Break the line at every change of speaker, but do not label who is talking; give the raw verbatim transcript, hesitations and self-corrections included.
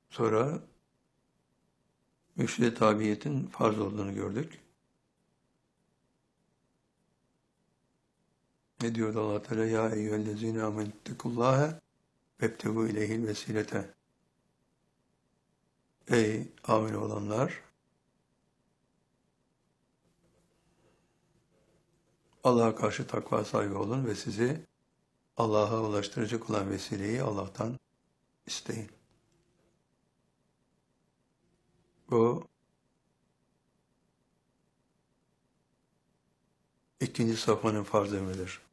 Sonra mürşid-i tabiiyetin farz olduğunu gördük. Ne diyordu Allah Teala? Ya eyyühellezine amenüttekullâhe vebtegû ileyhil vesilete. Ey amin olanlar! Allah'a karşı takva sahibi olun ve sizi Allah'a ulaştıracak olan vesileyi Allah'tan isteyin. Bu ikinci safhanın farz emridir.